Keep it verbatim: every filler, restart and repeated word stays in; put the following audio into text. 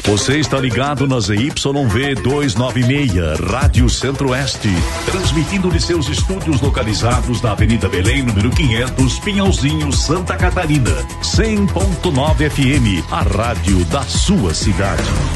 Você está ligado na Z Y V duzentos e noventa e seis, Rádio Centro-Oeste, transmitindo de seus estúdios localizados na Avenida Belém, número quinhentos, Pinhalzinho, Santa Catarina. cem ponto nove F M, a rádio da sua cidade.